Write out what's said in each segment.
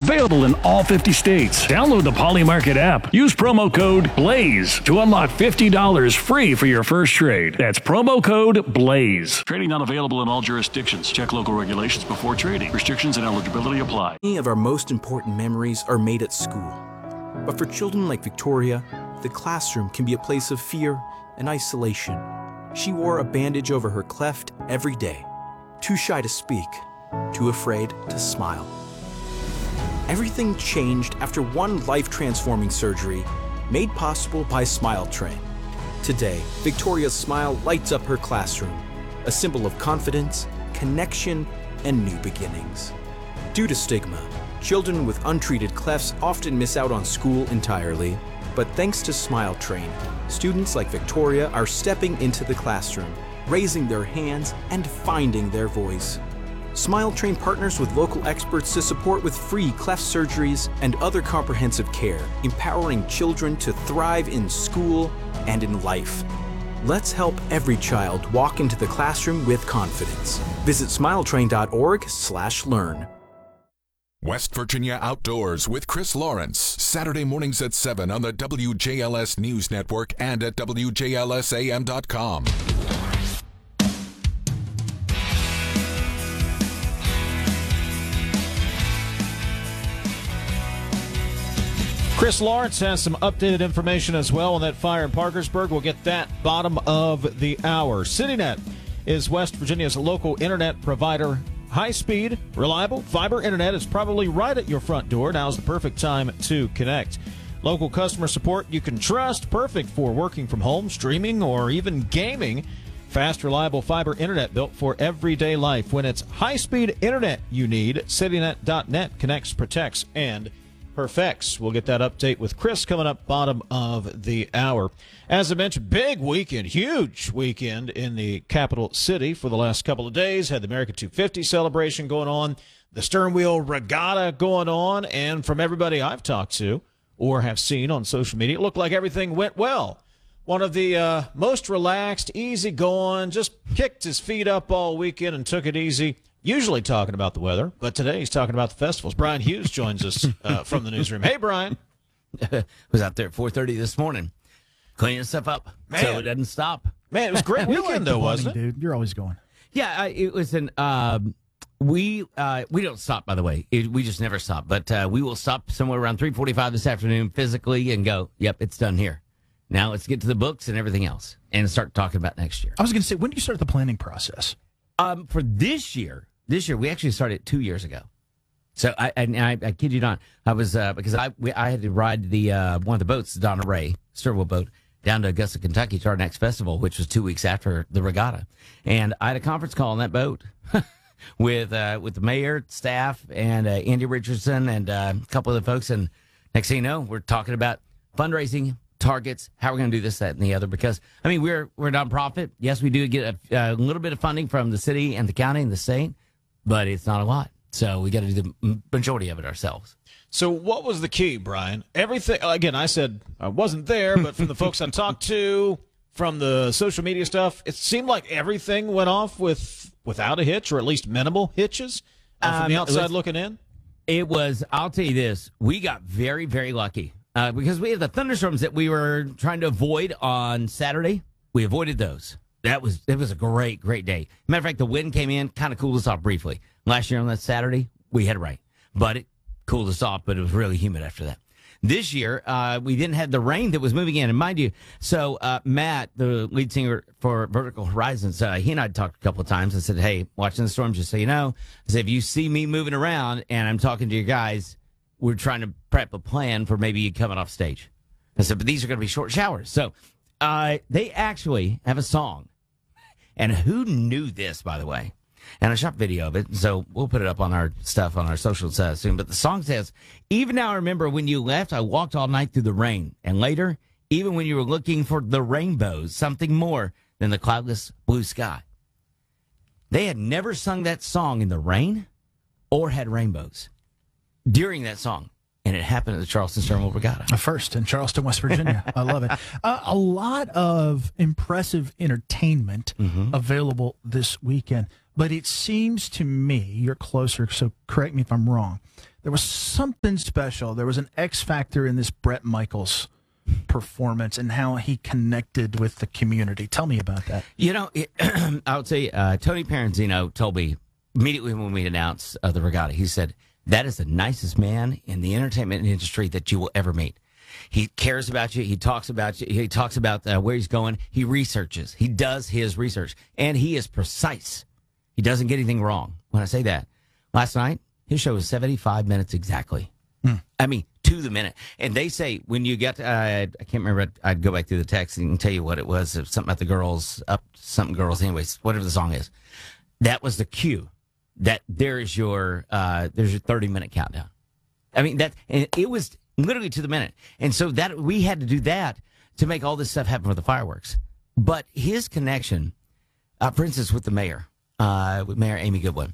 Available in all 50 states. Download the Poly Market app. Use promo code BLAZE to unlock $50 free for your first trade. That's promo code BLAZE. Trading not available in all jurisdictions. Check local regulations before trading. Restrictions and eligibility apply. Many of our most important memories are made at school. But for children like Victoria, the classroom can be a place of fear and isolation. She wore a bandage over her cleft every day. Too shy to speak, too afraid to smile. Everything changed after one life-transforming surgery made possible by Smile Train. Today, Victoria's smile lights up her classroom, a symbol of confidence, connection, and new beginnings. Due to stigma, children with untreated clefts often miss out on school entirely, but thanks to Smile Train, students like Victoria are stepping into the classroom, raising their hands, and finding their voice. Smile Train partners with local experts to support with free cleft surgeries and other comprehensive care, empowering children to thrive in school and in life. Let's help every child walk into the classroom with confidence. Visit smiletrain.org/learn. West Virginia Outdoors with Chris Lawrence, Saturday mornings at 7 on the WJLS News Network and at WJLSAM.com. Chris Lawrence has some updated information as well on that fire in Parkersburg. We'll get that bottom of the hour. CityNet is West Virginia's local internet provider. High-speed, reliable fiber internet is probably right at your front door. Now's the perfect time to connect. Local customer support you can trust, perfect for working from home, streaming, or even gaming. Fast, reliable fiber internet built for everyday life. When it's high-speed internet you need, citynet.net connects, protects, and perfects. We'll get that update with Chris coming up bottom of the hour. As I mentioned, big weekend, huge weekend in the capital city for the last couple of days. Had the American 250 celebration going on, the Stern Wheel Regatta going on, and from everybody I've talked to or have seen on social media, it looked like everything went well. One of the most relaxed, easygoing, just kicked his feet up all weekend and took it easy. Usually talking about the weather, but today he's talking about the festivals. Brian Hughes joins us from the newsroom. Hey, Brian. Was out there at 4:30 this morning, cleaning stuff up, so it doesn't stop. Man, it was a great weekend, though, wasn't it? Dude, you're always going. Yeah, it was an. We don't stop, by the way. We just never stop. But we will stop somewhere around 3:45 this afternoon physically and go. Yep, it's done here. Now let's get to the books and everything else and start talking about next year. I was going to say, when do you start the planning process? For this year we actually started 2 years ago. So I kid you not, I was because I had to ride the one of the boats, the Donna Ray Sternwell boat, down to Augusta, Kentucky to our next festival, which was 2 weeks after the regatta, and I had a conference call on that boat with the mayor, staff, and Andy Richardson and a couple of the folks, and next thing you know, we're talking about fundraising targets, how we're going to do this, that, and the other, because I mean we're a nonprofit. Yes, we do get a little bit of funding from the city and the county and the state, but it's not a lot. So we got to do the majority of it ourselves. So what was the key, Brian? Everything, again, I said I wasn't there, but from the folks I talked to, from the social media stuff, it seemed like everything went off without a hitch, or at least minimal hitches from the outside looking in. It was, I'll tell you this, we got very, very lucky because we had the thunderstorms that we were trying to avoid on Saturday. We avoided those. It was a great, great day. Matter of fact, the wind came in, kind of cooled us off briefly. Last year on that Saturday, we had rain, but it cooled us off, but it was really humid after that. This year, we didn't have the rain that was moving in. And mind you, so Matt, the lead singer for Vertical Horizons, he and I talked a couple of times. I said, hey, watching the storm, just so you know, I said, if you see me moving around and I'm talking to your guys, we're trying to prep a plan for maybe you coming off stage. I said, but these are going to be short showers. So they actually have a song. And who knew this, by the way? And I shot video of it, so we'll put it up on our stuff on our social soon. But the song says, even now I remember when you left, I walked all night through the rain. And later, even when you were looking for the rainbows, something more than the cloudless blue sky. They had never sung that song in the rain or had rainbows during that song. And it happened at the Charleston Sternwell Regatta. First in Charleston, West Virginia. I love it. A lot of impressive entertainment available this weekend. But it seems to me, you're closer, so correct me if I'm wrong, there was something special. There was an X factor in this Bret Michaels performance and how he connected with the community. Tell me about that. I would say Tony Paranzino told me immediately when we announced the regatta, he said, that is the nicest man in the entertainment industry that you will ever meet. He cares about you. He talks about you. He talks about where he's going. He researches. He does his research. And he is precise. He doesn't get anything wrong. When I say that, last night, his show was 75 minutes exactly. I mean, to the minute. And they say when you get, I can't remember, I'd go back through the text and tell you what it was. It was something about the girls, something girls, anyways, whatever the song is. That was the cue. That there's your 30-minute countdown. I mean, and it was literally to the minute. And so that we had to do that to make all this stuff happen with the fireworks. But his connection, for instance, with the mayor, with Mayor Amy Goodwin,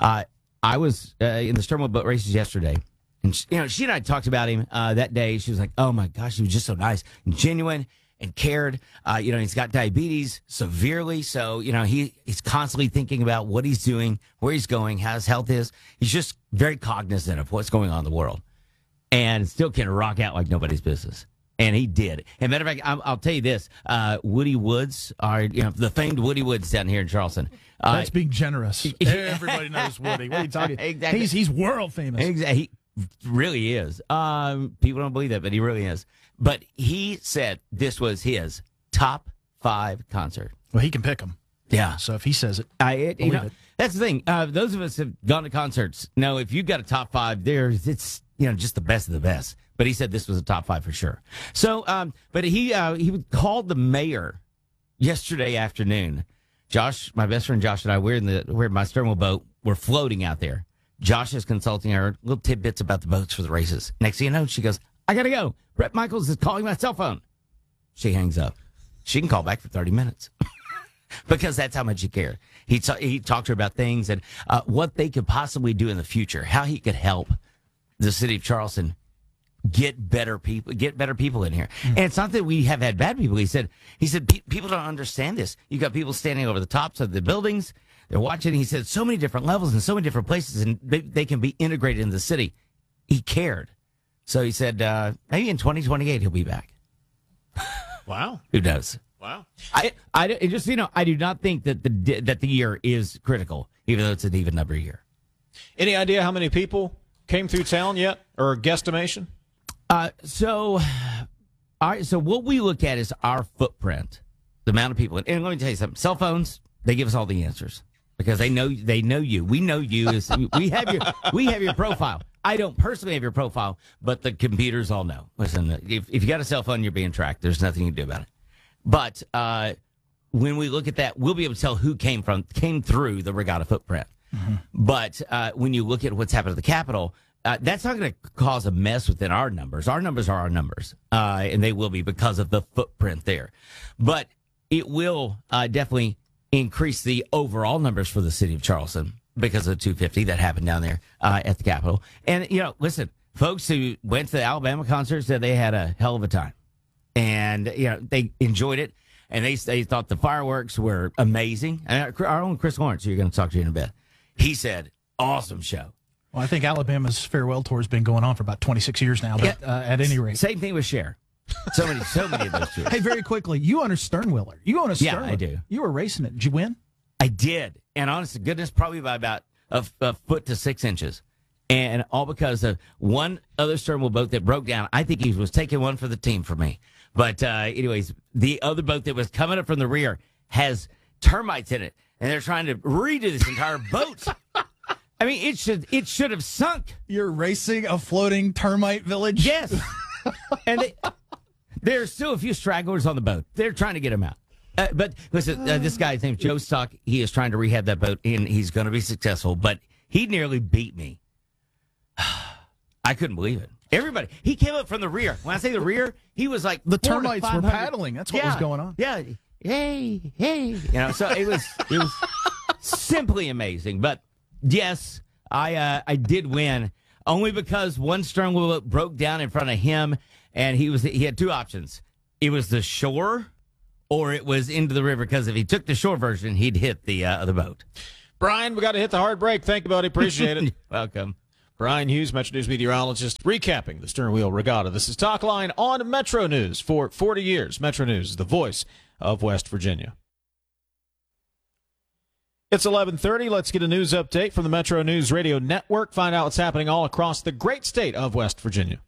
I was in the Sternwood boat races yesterday. And she and I talked about him that day. She was like, "Oh my gosh, he was just so nice and genuine and cared." He's got diabetes severely, so he's constantly thinking about what he's doing, where he's going, how his health is. He's just very cognizant of what's going on in the world, and still can rock out like nobody's business. And he did. And matter of fact, I'll tell you this: Woody Woods, the famed Woody Woods down here in Charleston. That's being generous. Everybody knows Woody. What are you talking? Exactly. He's world famous. Exactly. He really is. People don't believe that, but he really is. But he said this was his top 5 concert. Well, he can pick them. Yeah. So if he says it, it. That's the thing. Those of us have gone to concerts. No, if you've got a top 5, it's just the best of the best. But he said this was a top 5 for sure. So, but he called the mayor yesterday afternoon. Josh, my best friend Josh, and I, we're in my Sternwood boat. We're floating out there. Josh is consulting her little tidbits about the boats for the races. Next thing you know, she goes, "I got to go. Bret Michaels is calling my cell phone." She hangs up. She can call back for 30 minutes because that's how much he cared. He talked to her about things and what they could possibly do in the future, how he could help the city of Charleston get better people in here. And it's not that we have had bad people. He said people don't understand this. You got people standing over the tops of the buildings. They're watching. He said so many different levels and so many different places, and they can be integrated in the city. He cared. So he said maybe in 2028 he'll be back. Wow. Who knows? Wow. I do not think that the year is critical, even though it's an even number year. Any idea how many people came through town yet, or guesstimation? So what we look at is our footprint, the amount of people. And let me tell you something. Cell phones, they give us all the answers because they know you. We know you. We have your profile. I don't personally have your profile, but the computers all know. Listen, if you got a cell phone, you're being tracked. There's nothing you can do about it. But when we look at that, we'll be able to tell who came through the regatta footprint. Mm-hmm. But when you look at what's happened at the Capitol, that's not going to cause a mess within our numbers. Our numbers are our numbers, and they will be because of the footprint there. But it will definitely increase the overall numbers for the city of Charleston because of the 250 that happened down there at the Capitol. And, listen, folks who went to the Alabama concert said they had a hell of a time. And, they enjoyed it. And they thought the fireworks were amazing. And our own Chris Lawrence, who you're going to talk to in a bit, he said, awesome show. Well, I think Alabama's farewell tour has been going on for about 26 years now, but at any rate. Same thing with Cher. So many of those tours. Hey, very quickly, you own a Sternwheeler. You own a Sternwheeler. Yeah, I do. You were racing it. Did you win? I did. And honest to goodness, probably by about a foot to 6 inches. And all because of one other Sternwheel boat that broke down. I think he was taking one for the team for me. But anyways, the other boat that was coming up from the rear has termites in it. And they're trying to redo this entire boat. I mean, it should have sunk. You're racing a floating termite village? Yes. And there's still a few stragglers on the boat. They're trying to get them out. But listen, this guy's name's Joe Stock. He is trying to rehab that boat, and he's going to be successful. But he nearly beat me. I couldn't believe it. Everybody. He came up from the rear. When I say the rear, he was like the termites were paddling. That's what was going on. Yeah. Hey. So it was simply amazing. But yes, I did win only because one sternwheel broke down in front of him, and he had two options. It was the shore or it was into the river, because if he took the shore version, he'd hit the other boat. Brian, we got to hit the hard break. Thank you, buddy. Appreciate it. Welcome. Brian Hughes, Metro News meteorologist, recapping the Stern Wheel Regatta. This is Talk Line on Metro News. For 40 years, Metro News is the voice of West Virginia. It's 11:30. Let's get a news update from the Metro News Radio Network. Find out what's happening all across the great state of West Virginia.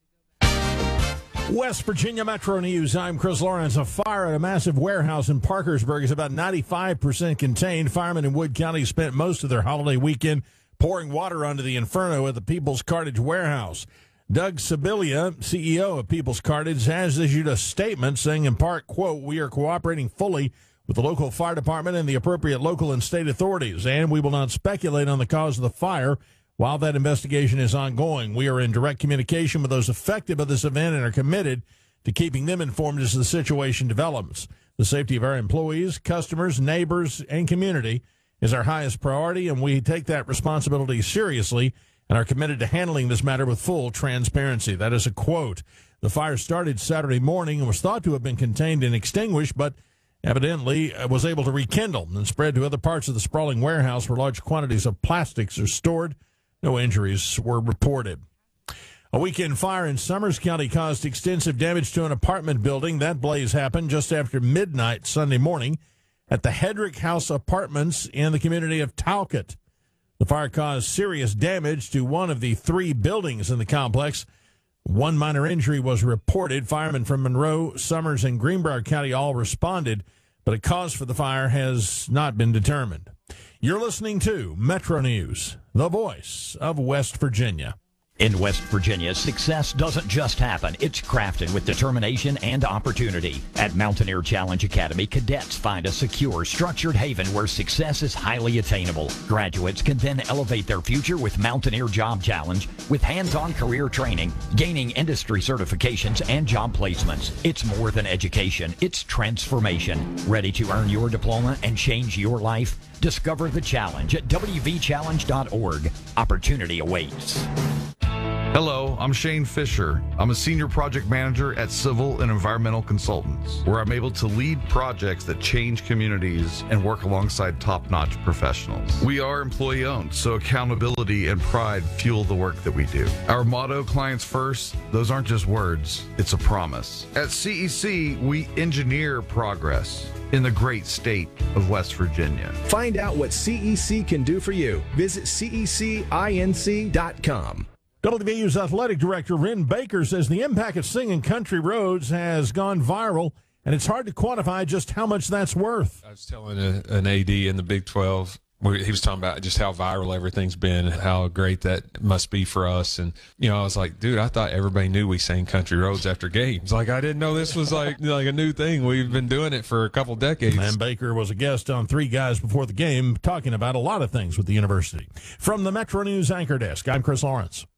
West Virginia Metro News. I'm Chris Lawrence. A fire at a massive warehouse in Parkersburg is about 95% contained. Firemen in Wood County spent most of their holiday weekend pouring water onto the inferno at the People's Cartage warehouse. Doug Sibilia, CEO of People's Cartage, has issued a statement saying in part, quote, "We are cooperating fully with the local fire department and the appropriate local and state authorities, and we will not speculate on the cause of the fire while that investigation is ongoing. We are in direct communication with those affected by this event and are committed to keeping them informed as the situation develops. The safety of our employees, customers, neighbors, and community is our highest priority, and we take that responsibility seriously and are committed to handling this matter with full transparency." That is a quote. The fire started Saturday morning and was thought to have been contained and extinguished, but evidently was able to rekindle and spread to other parts of the sprawling warehouse where large quantities of plastics are stored. No injuries were reported. A weekend fire in Summers County caused extensive damage to an apartment building. That blaze happened just after midnight Sunday morning at the Hedrick House Apartments in the community of Talcott. The fire caused serious damage to one of the 3 buildings in the complex. One minor injury was reported. Firemen from Monroe, Summers, and Greenbrier County all responded, but a cause for the fire has not been determined. You're listening to Metro News, the voice of West Virginia. In West Virginia, success doesn't just happen. It's crafted with determination and opportunity. At Mountaineer Challenge Academy, cadets find a secure, structured haven where success is highly attainable. Graduates can then elevate their future with Mountaineer Job Challenge, with hands-on career training, gaining industry certifications, and job placements. It's more than education. It's transformation. Ready to earn your diploma and change your life? Discover the challenge at wvchallenge.org. Opportunity awaits. Hello, I'm Shane Fisher. I'm a senior project manager at Civil and Environmental Consultants, where I'm able to lead projects that change communities and work alongside top-notch professionals. We are employee-owned, so accountability and pride fuel the work that we do. Our motto, clients first, those aren't just words, it's a promise. At CEC, we engineer progress in the great state of West Virginia. Find out what CEC can do for you. Visit cecinc.com. WVU's athletic director, Ren Baker, says the impact of singing country roads has gone viral, and it's hard to quantify just how much that's worth. I was telling an AD in the Big 12, he was talking about just how viral everything's been and how great that must be for us. And, you know, I was like, dude, I thought everybody knew we sang country roads after games. Like, I didn't know this was like a new thing. We've been doing it for a couple decades. And Baker was a guest on Three Guys Before the Game, talking about a lot of things with the university. From the Metro News Anchor Desk, I'm Chris Lawrence.